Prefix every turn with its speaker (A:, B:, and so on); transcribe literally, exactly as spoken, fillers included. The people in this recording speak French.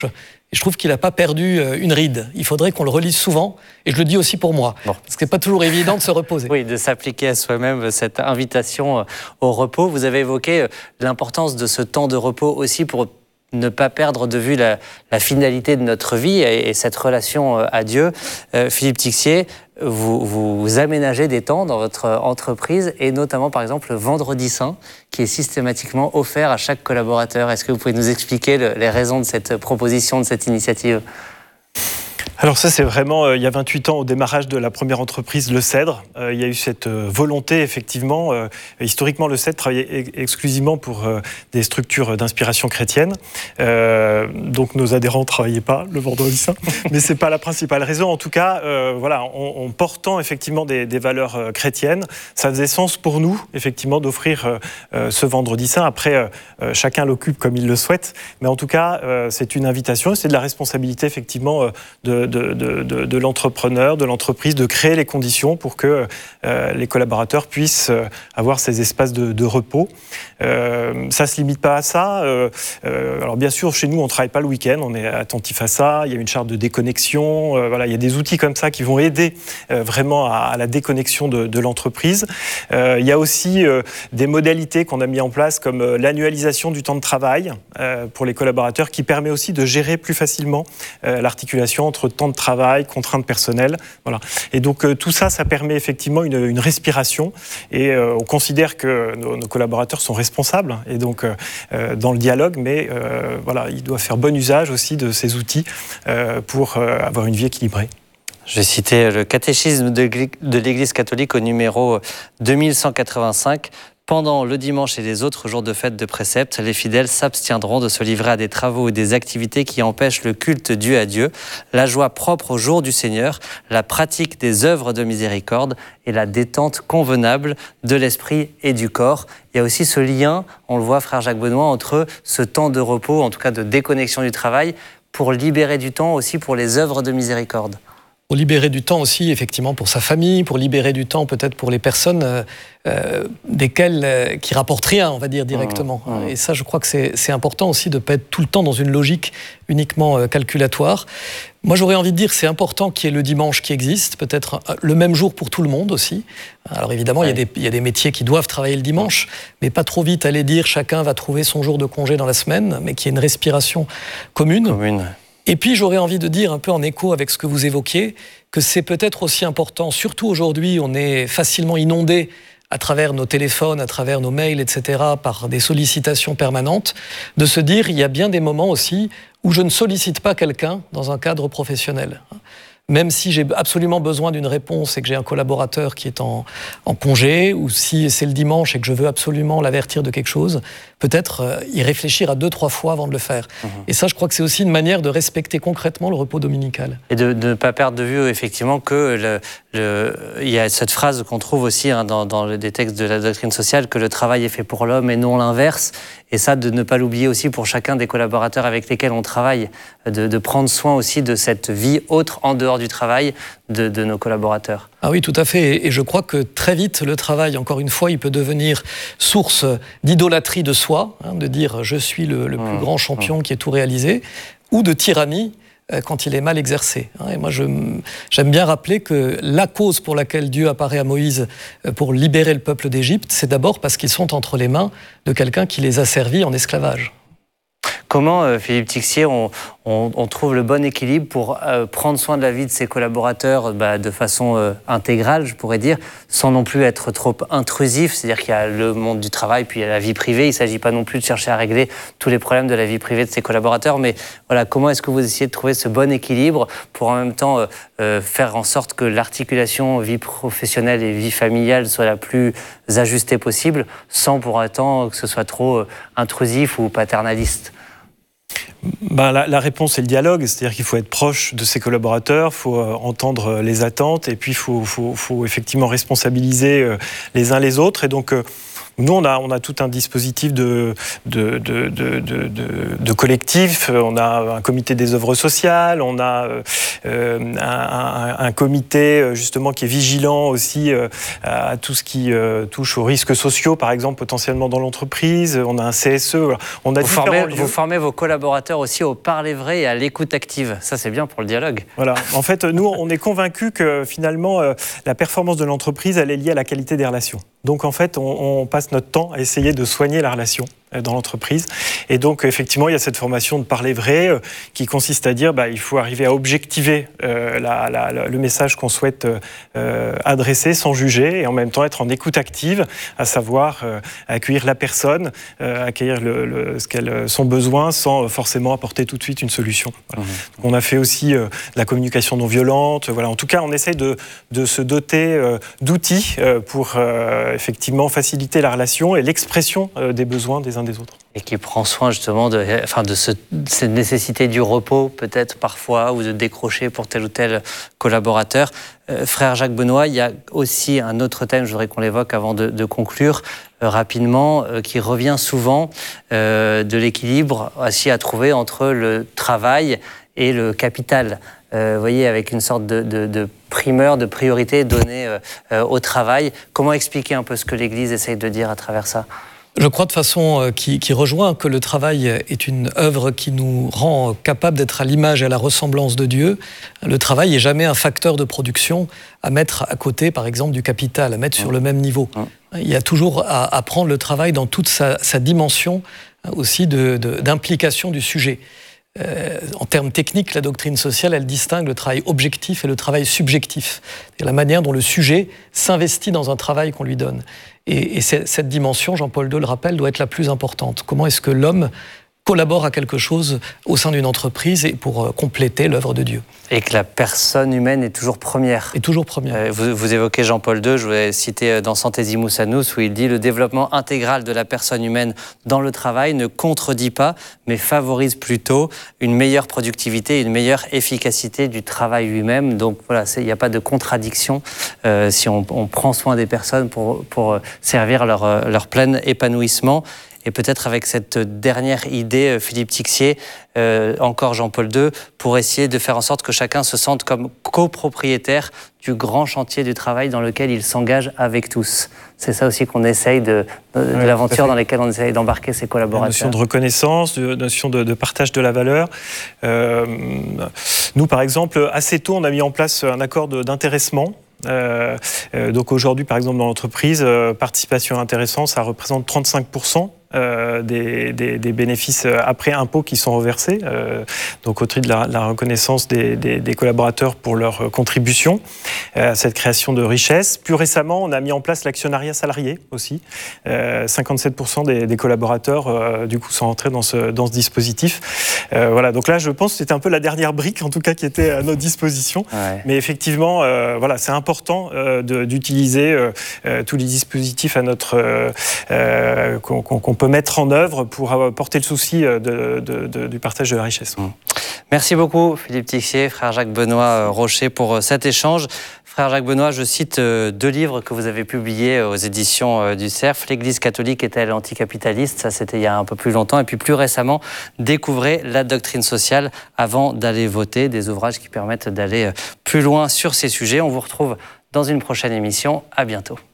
A: Et je trouve qu'il n'a pas perdu une ride. Il faudrait qu'on le relise souvent, et je le dis aussi pour moi, bon. Parce que c'est pas toujours évident de se reposer.
B: Oui, de s'appliquer à soi-même cette invitation au repos. Vous avez évoqué l'importance de ce temps de repos aussi pour ne pas perdre de vue la, la finalité de notre vie et, et cette relation à Dieu. Euh, Philippe Tixier, vous, vous aménagez des temps dans votre entreprise et notamment par exemple le Vendredi Saint qui est systématiquement offert à chaque collaborateur. Est-ce que vous pouvez nous expliquer le, les raisons de cette proposition, de cette initiative ?
C: Alors ça, c'est vraiment, euh, il y a vingt-huit ans, au démarrage de la première entreprise, Le Cèdre, euh, il y a eu cette euh, volonté, effectivement. Euh, historiquement, Le Cèdre travaillait ex- exclusivement pour euh, des structures d'inspiration chrétienne. Euh, donc nos adhérents ne travaillaient pas le Vendredi Saint, mais ce n'est pas la principale raison. En tout cas, euh, voilà, en, en portant effectivement des, des valeurs euh, chrétiennes, ça faisait sens pour nous, effectivement, d'offrir euh, euh, ce Vendredi Saint. Après, euh, chacun l'occupe comme il le souhaite, mais en tout cas, euh, c'est une invitation, c'est de la responsabilité, effectivement, euh, de De, de, de, de l'entrepreneur, de l'entreprise, de créer les conditions pour que euh, les collaborateurs puissent euh, avoir ces espaces de, de repos. Euh, ça ne se limite pas à ça. Euh, euh, alors bien sûr, chez nous, on ne travaille pas le week-end, on est attentif à ça. Il y a une charte de déconnexion. Euh, voilà, il y a des outils comme ça qui vont aider euh, vraiment à, à la déconnexion de, de l'entreprise. Euh, il y a aussi euh, des modalités qu'on a mis en place comme euh, l'annualisation du temps de travail euh, pour les collaborateurs qui permet aussi de gérer plus facilement euh, l'articulation entre temps de travail, contraintes personnelles. Voilà. Et donc euh, tout ça, ça permet effectivement une, une respiration et euh, on considère que nos, nos collaborateurs sont responsables et donc euh, dans le dialogue, mais euh, voilà, ils doivent faire bon usage aussi de ces outils euh, pour euh, avoir une vie équilibrée.
B: Je vais citer le catéchisme de l'Église catholique au numéro deux mille cent quatre-vingt-cinq. Pendant le dimanche et les autres jours de fête de précepte, les fidèles s'abstiendront de se livrer à des travaux ou des activités qui empêchent le culte dû à Dieu, la joie propre au jour du Seigneur, la pratique des œuvres de miséricorde et la détente convenable de l'esprit et du corps. Il y a aussi ce lien, on le voit, frère Jacques Benoît, entre ce temps de repos, en tout cas de déconnexion du travail, pour libérer du temps aussi pour les œuvres de miséricorde.
A: Pour libérer du temps aussi, effectivement, pour sa famille, pour libérer du temps peut-être pour les personnes euh, euh, desquelles, euh, qui rapportent rien, on va dire, directement. Mmh, mmh. Et ça, je crois que c'est, c'est important aussi de ne pas être tout le temps dans une logique uniquement euh, calculatoire. Moi, j'aurais envie de dire que c'est important qu'il y ait le dimanche qui existe, peut-être le même jour pour tout le monde aussi. Alors évidemment, ouais. il, y a des, il y a des métiers qui doivent travailler le dimanche, mais pas trop vite aller dire chacun va trouver son jour de congé dans la semaine, mais qu'il y ait une respiration commune.
B: Commune.
A: Et puis, j'aurais envie de dire, un peu en écho avec ce que vous évoquiez, que c'est peut-être aussi important, surtout aujourd'hui, on est facilement inondé à travers nos téléphones, à travers nos mails, et cetera, par des sollicitations permanentes, de se dire, il y a bien des moments aussi où je ne sollicite pas quelqu'un dans un cadre professionnel. Même si j'ai absolument besoin d'une réponse et que j'ai un collaborateur qui est en, en congé, ou si c'est le dimanche et que je veux absolument l'avertir de quelque chose, peut-être euh, y réfléchir à deux, trois fois avant de le faire. Mmh. Et ça, je crois que c'est aussi une manière de respecter concrètement le repos dominical.
B: Et de, de ne pas perdre de vue, effectivement, que le, le, il y a cette phrase qu'on trouve aussi hein, dans, dans des textes de la doctrine sociale, que le travail est fait pour l'homme et non l'inverse. Et ça, de ne pas l'oublier aussi pour chacun des collaborateurs avec lesquels on travaille, de, de prendre soin aussi de cette vie autre en dehors du travail de, de nos collaborateurs.
A: Ah oui, tout à fait. Et je crois que très vite, le travail, encore une fois, il peut devenir source d'idolâtrie de soi, hein, de dire « je suis le, le plus mmh, grand champion mmh. qui ait tout réalisé », ou de tyrannie, quand il est mal exercé. Et moi, je, j'aime bien rappeler que la cause pour laquelle Dieu apparaît à Moïse pour libérer le peuple d'Égypte, c'est d'abord parce qu'ils sont entre les mains de quelqu'un qui les a servis en esclavage.
B: Comment, euh, Philippe Tixier, on, on, on trouve le bon équilibre pour euh, prendre soin de la vie de ses collaborateurs bah, de façon euh, intégrale, je pourrais dire, sans non plus être trop intrusif. C'est-à-dire qu'il y a le monde du travail, puis il y a la vie privée. Il ne s'agit pas non plus de chercher à régler tous les problèmes de la vie privée de ses collaborateurs. Mais voilà, comment est-ce que vous essayez de trouver ce bon équilibre pour en même temps euh, euh, faire en sorte que l'articulation vie professionnelle et vie familiale soit la plus ajustée possible, sans pour autant que ce soit trop euh, intrusif ou paternaliste?
C: Ben, la, la réponse est le dialogue, c'est-à-dire qu'il faut être proche de ses collaborateurs, il faut euh, entendre les attentes et puis il faut, faut, faut effectivement responsabiliser euh, les uns les autres. Et donc, euh, Nous, on a, on a tout un dispositif de, de, de, de, de, de, de collectif. On a un comité des œuvres sociales, on a euh, un, un, un comité justement qui est vigilant aussi euh, à tout ce qui euh, touche aux risques sociaux, par exemple, potentiellement dans l'entreprise. On a un C S E. On a
B: vous, formez, vous formez vos collaborateurs aussi au parler vrai et à l'écoute active. Ça, c'est bien pour le dialogue.
C: Voilà. En fait, nous, on est convaincus que finalement, euh, la performance de l'entreprise, elle est liée à la qualité des relations. Donc, en fait, on, on passe notre temps à essayer de soigner la relation dans l'entreprise. Et donc, effectivement, il y a cette formation de parler vrai euh, qui consiste à dire bah, il faut arriver à objectiver euh, la, la, la, le message qu'on souhaite euh, adresser sans juger et en même temps être en écoute active, à savoir euh, accueillir la personne, euh, accueillir le, le, ce qu'elle, son besoin sans forcément apporter tout de suite une solution. Voilà. Mmh. Donc, on a fait aussi euh, de la communication non violente. Voilà. En tout cas, on essaye de, de se doter euh, d'outils euh, pour euh, effectivement faciliter la relation et l'expression euh, des besoins des uns des autres.
B: Et qui prend soin justement de, enfin de ce, cette nécessité du repos peut-être parfois ou de décrocher pour tel ou tel collaborateur. Euh, frère Jacques Benoît, il y a aussi un autre thème, je voudrais qu'on l'évoque avant de, de conclure euh, rapidement, euh, qui revient souvent, euh, de l'équilibre aussi à trouver entre le travail et le capital. Euh, vous voyez, avec une sorte de, de, de primeur, de priorité donnée euh, euh, au travail. Comment expliquer un peu ce que l'Église essaye de dire à travers ça ?
A: Je crois de façon qui, qui rejoint que le travail est une œuvre qui nous rend capable d'être à l'image et à la ressemblance de Dieu. Le travail n'est jamais un facteur de production à mettre à côté, par exemple, du capital, à mettre sur le même niveau. Il y a toujours à, à prendre le travail dans toute sa, sa dimension aussi de, de, d'implication du sujet. Euh, en termes techniques, la doctrine sociale, elle distingue le travail objectif et le travail subjectif. C'est la manière dont le sujet s'investit dans un travail qu'on lui donne. Et, et cette dimension, Jean-Paul deux le rappelle, doit être la plus importante. Comment est-ce que l'homme collabore à quelque chose au sein d'une entreprise et pour compléter l'œuvre de Dieu.
B: Et que la personne humaine est toujours première.
A: Est toujours première.
B: Euh, vous, vous évoquez Jean-Paul deux, je voulais citer dans Centesimus Annus, où il dit « Le développement intégral de la personne humaine dans le travail ne contredit pas, mais favorise plutôt une meilleure productivité et une meilleure efficacité du travail lui-même. » Donc voilà, il n'y a pas de contradiction euh, si on, on prend soin des personnes pour, pour servir leur, leur plein épanouissement. Et peut-être avec cette dernière idée, Philippe Tixier, euh, encore Jean-Paul deux, pour essayer de faire en sorte que chacun se sente comme copropriétaire du grand chantier du travail dans lequel il s'engage avec tous. C'est ça aussi qu'on essaye de, de, de
C: oui,
B: l'aventure dans laquelle on essaye d'embarquer ses collaborateurs.
C: La notion de reconnaissance, de notion de, de partage de la valeur. Euh, nous, par exemple, assez tôt, on a mis en place un accord de, d'intéressement. Euh, euh, donc aujourd'hui, par exemple, dans l'entreprise, euh, participation intéressante, ça représente trente-cinq pour cent euh, des, des, des bénéfices après impôts qui sont reversés, euh, donc au titre de la, la reconnaissance des, des, des collaborateurs pour leur contribution à cette création de richesse. Plus récemment, on a mis en place l'actionnariat salarié aussi. Euh, cinquante-sept pour cent des, des collaborateurs, euh, du coup, sont entrés dans ce, dans ce dispositif. Euh, voilà, donc là, je pense que c'était un peu la dernière brique, en tout cas, qui était à notre disposition. Ouais. Mais effectivement, euh, voilà, c'est important euh, de, d'utiliser euh, euh, tous les dispositifs à notre euh, euh, qu'on, qu'on peut mettre en œuvre pour porter le souci de, de, de, du partage de la richesse.
B: Merci beaucoup, Philippe Tixier, frère Jacques Benoît Rocher, pour cet échange. Frère Jacques Benoît, je cite deux livres que vous avez publiés aux éditions du Cerf. L'Église catholique est-elle anticapitaliste? Ça, c'était il y a un peu plus longtemps. Et puis plus récemment, Découvrez la doctrine sociale avant d'aller voter. Des ouvrages qui permettent d'aller plus loin sur ces sujets. On vous retrouve dans une prochaine émission. À bientôt.